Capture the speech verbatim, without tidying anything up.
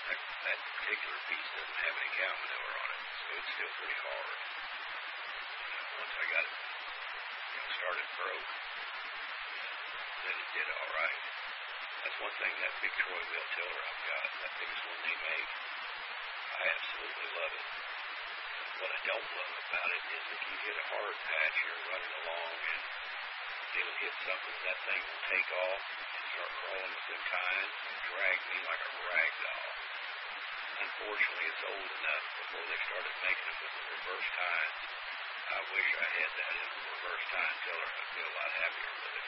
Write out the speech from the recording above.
that, that particular piece doesn't have any cow manure on it, so it's still pretty hard. You know, once I got it, you know, started broke, then it did all right. That's one thing, that big Troy wheel tiller I've got, that biggest one they make, I absolutely love it. What I don't love about it is if you hit a hard patch, you're running along and it'll hit something, that thing will take off and start crawling with the tines and drag me like a rag doll. Unfortunately, it's old enough before they started making it with the reverse tines. I wish I had that in a reverse tine tiller. I'd be a lot happier with it.